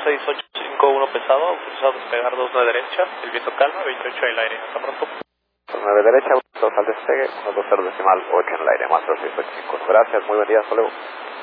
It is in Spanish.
685-1 pesado, autorizado a despegar 29 derecha, el viento calma, 28 en el aire, hasta pronto. 9 derecha, 2 al despegue, 120 decimal 8 en el aire, más 685. Gracias, muy buen día, hasta luego.